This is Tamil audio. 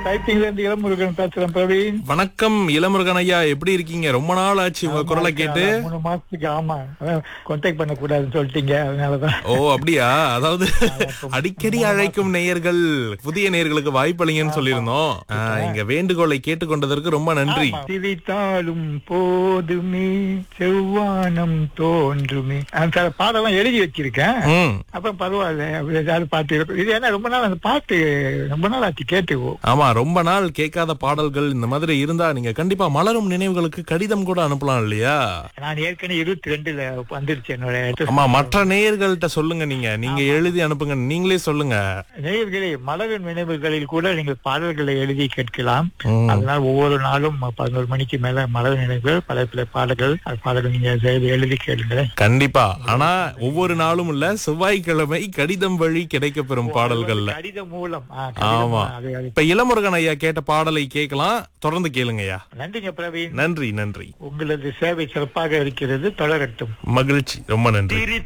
டைப்பிங்ல இருந்து இளமுருகன் பேசுறேன் பிரவீன். வணக்கம் இளமுருகன் ஐயா, எப்படி இருக்கீங்க? ரொம்ப நாள் ஆச்சு உங்க குரலை கேட்டு. 3 மாசத்துக்கு ஆமா கான்டாக்ட் பண்ண கூடாதுன்னு சொல்லிட்டீங்க, அதனாலதான். ஓ அப்படியா? அதாவது அடிக்கடி அழைக்கும் நேயர்கள் புதிய நேயர்களுக்கு வாய்ப்பளிங்கன்னு சொல்லியிருந்தோம். இங்க வேண்டுகோளை கேட்டுக்கொண்டதற்கு ரொம்ப நன்றி. சிரித்தாலும் போதுமே செவ்வானம் தோன்றுமே அந்த பாடலாம் எழுதி வச்சிருக்கேன். அப்ப பரவாயில்ல, அப்படி ஏதாவது பாட்டு இருக்கும். இது ஏன்னா ரொம்ப நாள் அந்த பாட்டு ரொம்ப நாள் ஆச்சு கேட்டுவோம். ஆமா, ரொம்ப நாள் கேட்காத பாடல்கள் இந்த மாதிரி இருந்தா நீங்க கண்டிப்பா மலரும் நினைவுகளுக்கு கடிதம் கூட அனுப்பலாம் இல்லையா? நான் ஏற்கனவே 22ல வந்துருச்சு என்னோட. ஆமா, மற்ற நேயர்கள்ட்ட சொல்லுங்க, நீங்க எழுதி அனுப்புங்க, நீங்களே சொல்லுங்க. நேயர்களே, மலரின் நினைவுகளில் கூட நீங்கள் பாடல்களை எழுதி கேட்கலாம். அதனால ஒவ்வொரு நாளும் 11 மணிக்கு மேல மலர் நினைவுகள் பல பாடல்கள் நீங்க எழுதி கேளுங்க. கண்டிப்பா. ஆனா ஒவ்வொரு நாளும் இல்ல, செவ்வாய்க்கிழமை கடிதம் வழி கிடைக்கப்பெறும் பாடல்கள் கடிதம் மூலம். ஆமா, இப்ப இளமுருகன் ஐயா கேட்ட பாடலை கேட்கலாம். தொடர்ந்து கேளுங்கய்யா. நன்றிங்க பிரவீன். நன்றி. உங்களது சேவை சிறப்பாக இருக்கிறது, தொடரட்டும். மகிழ்ச்சி, ரொம்ப நன்றி.